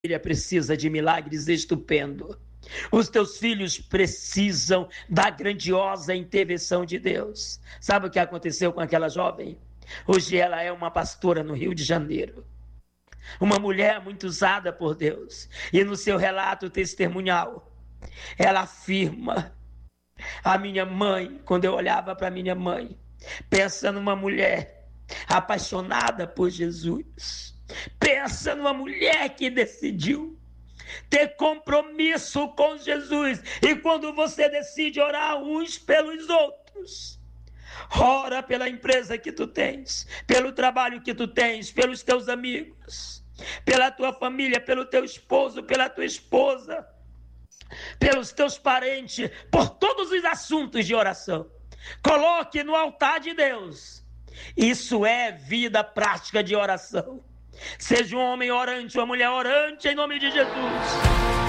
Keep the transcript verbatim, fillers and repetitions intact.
família precisa de milagres estupendos. Os teus filhos precisam da grandiosa intervenção de Deus. Sabe o que aconteceu com aquela jovem? Hoje ela é uma pastora no Rio de Janeiro. Uma mulher muito usada por Deus. E no seu relato testemunhal, ela afirma: a minha mãe, quando eu olhava para minha mãe, pensa numa mulher apaixonada por Jesus. Pensa numa mulher que decidiu ter compromisso com Jesus. E quando você decide orar uns pelos outros, ora pela empresa que tu tens, pelo trabalho que tu tens, pelos teus amigos, pela tua família, pelo teu esposo, pela tua esposa, pelos teus parentes, por todos os assuntos de oração. Coloque no altar de Deus. Isso é vida prática de oração. Seja um homem orante, uma mulher orante, em nome de Jesus.